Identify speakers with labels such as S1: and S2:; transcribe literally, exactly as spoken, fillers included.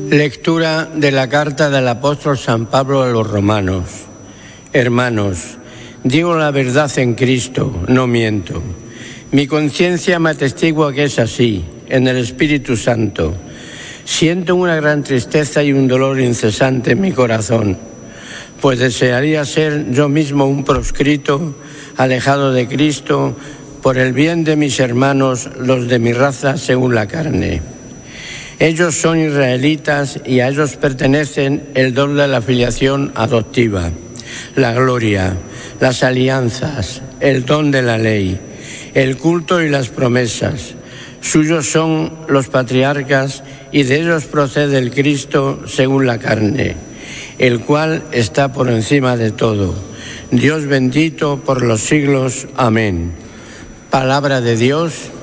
S1: Lectura de la carta del apóstol San Pablo a los romanos. Hermanos, digo la verdad en Cristo, no miento. Mi conciencia me atestigua que es así, en el Espíritu Santo. Siento una gran tristeza y un dolor incesante en mi corazón, pues desearía ser yo mismo un proscrito, alejado de Cristo, por el bien de mis hermanos, los de mi raza según la carne. Ellos son israelitas y a ellos pertenecen el don de la filiación adoptiva, la gloria, las alianzas, el don de la ley, el culto y las promesas. Suyos son los patriarcas y de ellos procede el Cristo según la carne, el cual está por encima de todo. Dios bendito por los siglos. Amén. Palabra de Dios.